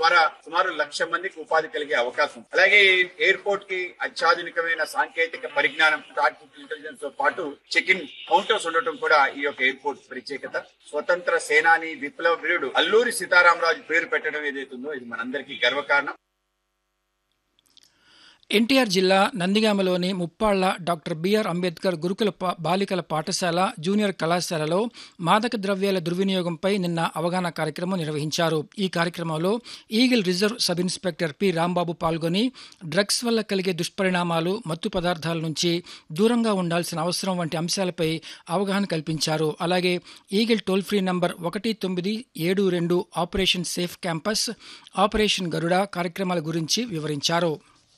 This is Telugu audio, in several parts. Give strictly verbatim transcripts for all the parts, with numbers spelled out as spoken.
ద్వారా సుమారు లక్ష మందికి ఉపాధి కలిగే అవకాశం. అలాగే ఎయిర్పోర్ట్ కి అత్యాధునికమైన సాంకేతిక పరిజ్ఞానం, ఆర్టిఫిషియల్ ఇంటెలిజెన్స్ తో పాటు చెక్ ఇన్ కౌంటర్స్ ఉండటం కూడా ఈ యొక్క ఎయిర్పోర్ట్ ప్రత్యేకత. స్వతంత్ర సేనాని విప్లవ వీరుడు అల్లూరి సీతారామరాజు పేరు పెట్టడం ఏదైతుందో ఇది మనందరికీ గర్వకారణం. ఎన్టీఆర్ జిల్లా నందిగామలోని ముప్పాళ్ల డాక్టర్ బిఆర్ అంబేద్కర్ గురుకుల బాలికల పాఠశాల జూనియర్ కళాశాలలో మాదక ద్రవ్యాల దుర్వినియోగంపై నిన్న అవగాహన కార్యక్రమం నిర్వహించారు. ఈ కార్యక్రమంలో eagle reserve sub inspector P Rambabu పాల్గొని డ్రగ్స్ వల్ల కలిగే దుష్పరిణామాలు, మత్తు పదార్థాల నుంచి దూరంగా ఉండాల్సిన అవసరం వంటి అంశాలపై అవగాహన కల్పించారు. అలాగే ఈగిల్ టోల్ ఫ్రీ నంబర్ ఒకటి తొమ్మిది ఏడు రెండు, ఆపరేషన్ సేఫ్ క్యాంపస్, ఆపరేషన్ గరుడ కార్యక్రమాల గురించి వివరించారు.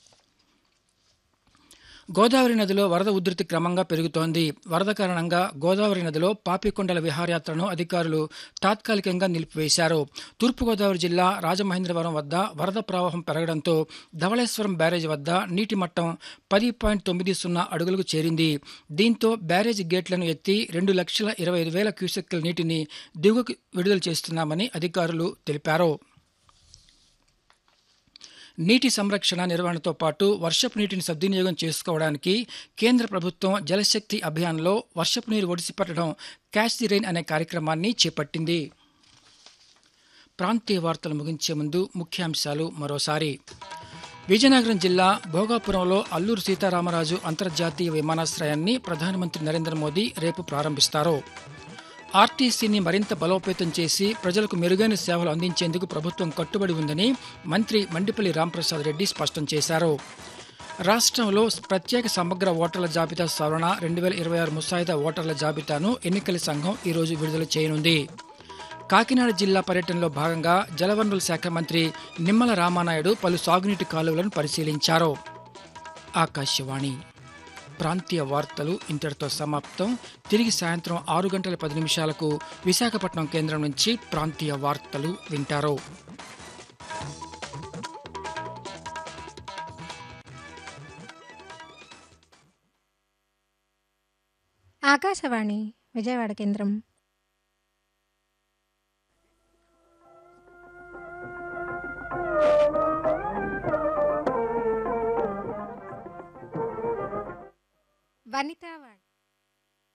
గోదావరి నదిలో వరద ఉధృతి క్రమంగా పెరుగుతోంది. వరద కారణంగా గోదావరి నదిలో పాపికొండల విహారయాత్రను అధికారులు తాత్కాలికంగా నిలిపివేశారు. తూర్పుగోదావరి జిల్లా రాజమహేంద్రవరం వద్ద వరద ప్రవాహం పెరగడంతో ధవళేశ్వరం బ్యారేజ్ వద్ద నీటి మట్టం పది పాయింట్ తొమ్మిది సున్నా అడుగులకు చేరింది. దీంతో బ్యారేజ్ గేట్లను ఎత్తి రెండు లక్షల ఇరవై ఐదు వేల క్యూసెక్కుల నీటిని దిగువకు విడుదల చేస్తున్నామని అధికారులు తెలిపారు. నీటి సంరక్షణ నిర్వహణతో పాటు వర్షపు నీటిని సద్వినియోగం చేసుకోవడానికి కేంద్ర ప్రభుత్వం జలశక్తి అభియాన్లో వర్షపు నీరు ఒడిసిపట్టడం క్యాచ్ ది రెయిన్ అనే కార్యక్రమాన్ని చేపట్టింది. ప్రాంతీయ వార్తలు ముగించే ముందు ముఖ్యాంశాలు మరోసారి. విజయనగరం జిల్లా భోగాపురంలో అల్లూరు సీతారామరాజు అంతర్జాతీయ విమానాశ్రయాన్ని ప్రధానమంత్రి నరేంద్ర మోదీ రేపు ప్రారంభిస్తారు. ఆర్టీసీని మరింత బలోపేతం చేసి ప్రజలకు మెరుగైన సేవలు అందించేందుకు ప్రభుత్వం కట్టుబడి ఉందని మంత్రి మండిపల్లి రాంప్రసాద్ రెడ్డి స్పష్టం చేశారు. రాష్ట్రంలో ప్రత్యేక సమగ్ర ఓటర్ల జాబితా సవరణ రెండు వేల ఇరవై ఆరు ముసాయిదా ఓటర్ల జాబితాను ఎన్నికల సంఘం ఈరోజు విడుదల చేయనుంది. కాకినాడ జిల్లా పర్యటనలో భాగంగా జలవనరుల శాఖ మంత్రి నిమ్మల రామానాయుడు పలు సాగునీటి కాలువలను పరిశీలించారు. ఆకాశవాణి ప్రాంతీయ వార్తలు ఇంతటితో సమాప్తం. తిరిగి సాయంత్రం ఆరు గంటల పది నిమిషాలకు విశాఖపట్నం కేంద్రం నుంచి ప్రాంతీయ వార్తలు వింటారు. ఆకాశవాణి విజయవాడ కేంద్రం.